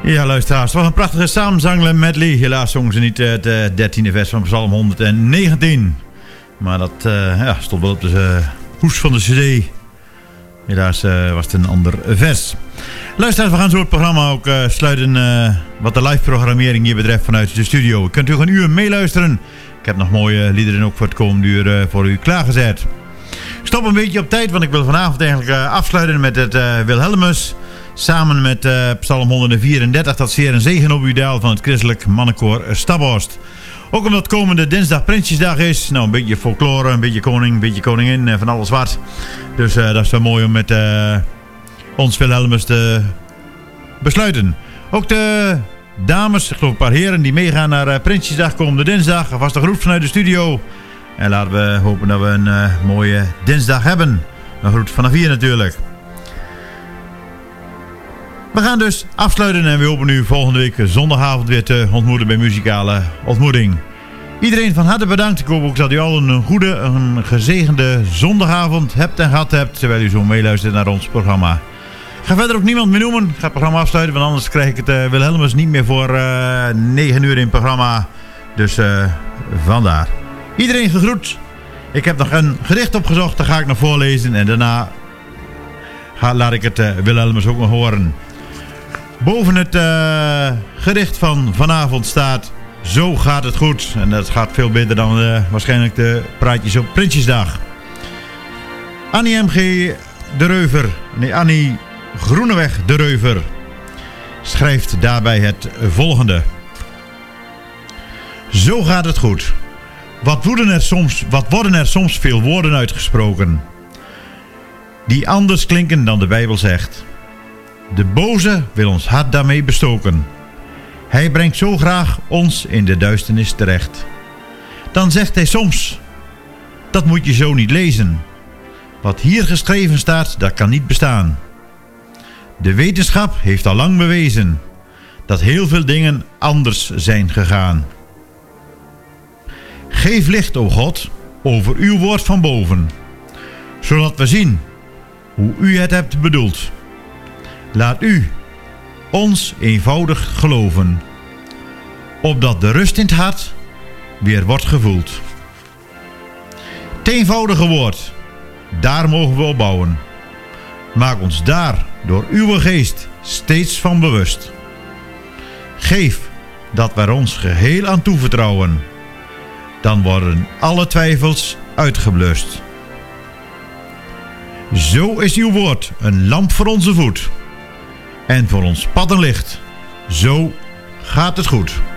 Ja, luisteraars, het was een prachtige samenzang medley. Helaas zongen ze niet het 13e vers van Psalm 119. Maar dat stond wel op de hoes van de cd. Helaas was het een ander vers. Luisteraars, we gaan zo het programma ook sluiten wat de live programmering hier betreft vanuit de studio. Je kunt u een uur meeluisteren. Ik heb nog mooie liederen ook voor het komende uur voor u klaargezet. Stop een beetje op tijd, want ik wil vanavond eigenlijk afsluiten met het Wilhelmus. Samen met Psalm 134, dat zeer een zegen op uw daal van het christelijk mannenkoor Staphorst. Ook omdat komende dinsdag Prinsjesdag is. Nou, een beetje folklore, een beetje koning, een beetje koningin, van alles wat. Dus dat is wel mooi om met ons Wilhelmus te besluiten. Ook de dames, ik geloof een paar heren die meegaan naar Prinsjesdag komende dinsdag. Alvast een groet vanuit de studio. En laten we hopen dat we een mooie dinsdag hebben. Een groet vanaf hier natuurlijk. We gaan dus afsluiten en we hopen u volgende week zondagavond weer te ontmoeten bij Muzikale Ontmoeting. Iedereen van harte bedankt. Ik hoop ook dat u al een goede, een gezegende zondagavond hebt en gehad hebt, terwijl u zo meeluistert naar ons programma. Ik ga verder ook niemand meer noemen. Ik ga het programma afsluiten, want anders krijg ik het Wilhelmus niet meer voor 9 uur in het programma. Dus vandaar. Iedereen gegroet. Ik heb nog een gedicht opgezocht, dat ga ik nog voorlezen en daarna laat ik het Wilhelmus ook nog horen. Boven het gedicht van vanavond staat: Zo gaat het goed. En dat gaat veel beter dan waarschijnlijk de praatjes op Prinsjesdag. Annie M.G. de Reuver, Annie Groeneweg de Reuver schrijft daarbij het volgende. Zo gaat het goed. Wat worden er soms veel woorden uitgesproken, die anders klinken dan de Bijbel zegt. De boze wil ons hart daarmee bestoken. Hij brengt zo graag ons in de duisternis terecht. Dan zegt hij soms: dat moet je zo niet lezen. Wat hier geschreven staat, dat kan niet bestaan. De wetenschap heeft al lang bewezen dat heel veel dingen anders zijn gegaan. Geef licht, o God, over uw woord van boven, zodat we zien hoe u het hebt bedoeld. Laat u ons eenvoudig geloven, opdat de rust in het hart weer wordt gevoeld. Het eenvoudige woord, daar mogen we op bouwen. Maak ons daar door uw geest steeds van bewust. Geef dat we er ons geheel aan toevertrouwen. Dan worden alle twijfels uitgeblust. Zo is uw woord een lamp voor onze voet en voor ons pad een licht. Zo gaat het goed.